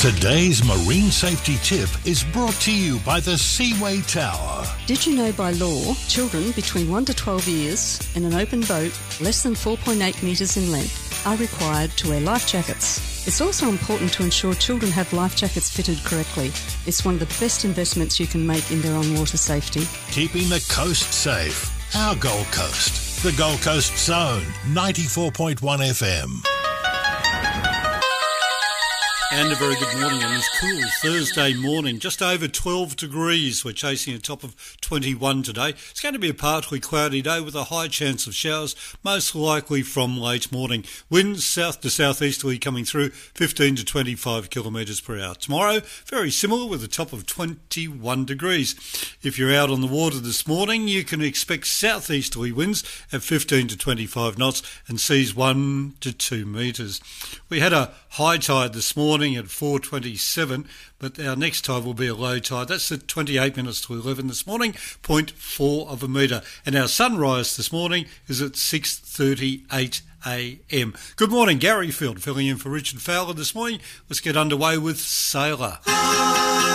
Today's marine safety tip is brought to you by the Seaway Tower. Did you know by law, children between 1 to 12 years in an open boat less than 4.8 metres in length are required to wear life jackets? It's also important to ensure children have life jackets fitted correctly. It's one of the best investments you can make in their on-water safety. Keeping the coast safe. Our Gold Coast. The Gold Coast Zone, 94.1 FM. And a very good morning on this cool Thursday morning. Just over 12 degrees. We're chasing a top of 21 today. It's going to be a partly cloudy day with a high chance of showers, most likely from late morning. Winds south to southeasterly coming through 15 to 25 kilometres per hour. Tomorrow, very similar with a top of 21 degrees. If you're out on the water this morning, you can expect southeasterly winds at 15 to 25 knots and seas 1 to 2 metres. We had a high tide this morning at 4:27, but our next tide will be a low tide. That's at 28 minutes to 11 this morning, 0.4 of a metre. And our sunrise this morning is at 6:38 a.m. Good morning, Gary Field, filling in for Richard Fowler this morning. Let's get underway with Sailor.